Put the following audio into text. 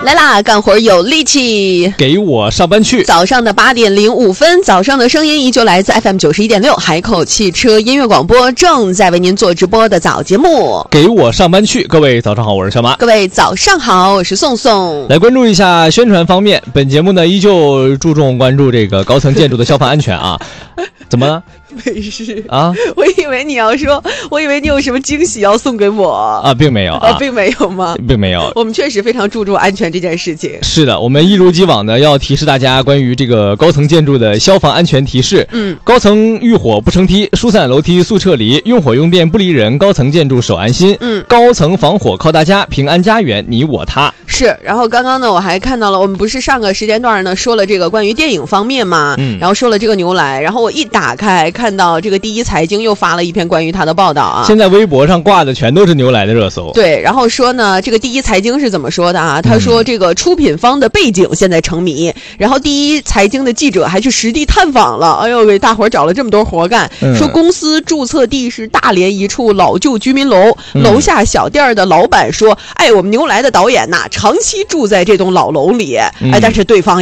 来啦，干活有力气， 给我上班去。 早上的8点05分，早上的声音依旧来自 FM 91.6海口汽车音乐广播，正在为您做直播的早节目。 给我上班去，各位早上好，我是小马。 各位早上好，我是宋宋。 来关注一下宣传方面，本节目呢依旧注重关注这个高层建筑的消防安全啊。怎么了？ 没事啊， 我以为你要说，我以为你有什么惊喜要送给我啊，并没有啊， 并没有吗？ 并没有。 我们确实非常注重安全这件事情。 是的，我们一如既往的要提示大家关于这个高层建筑的消防安全提示。高层遇火不成梯，疏散楼梯速撤离，用火用电不离人，高层建筑守安心。高层防火靠大家，平安家园你我他。 是，然后刚刚呢，我还看到了，我们不是上个时间段呢说了这个关于电影方面嘛，然后说了这个牛来，然后我一打开看到这个第一财经又发了一篇关于他的报道啊。 现在微博上挂的全都是牛来的热搜。 对，然后说呢，这个第一财经是怎么说的啊？他说这个出品方的背景现在成谜，然后第一财经的记者还去实地探访了，哎呦，给大伙找了这么多活干。说公司注册地是大连一处老旧居民楼，楼下小店的老板说，哎，我们牛来的导演呐，长期住在这栋老楼里，哎，但是对方